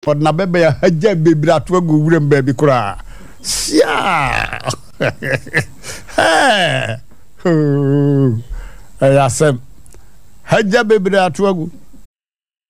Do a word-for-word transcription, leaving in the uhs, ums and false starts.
But na bebe ya haja bebre ato agu wurem ba bi kura. Sia. Hey. Ayasem. Haja bebre ato agu.